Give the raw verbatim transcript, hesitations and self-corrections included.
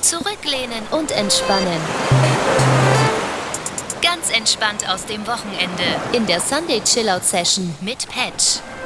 Zurücklehnen und entspannen. Ganz entspannt aus dem Wochenende in der Sunday Chillout Session mit Patch.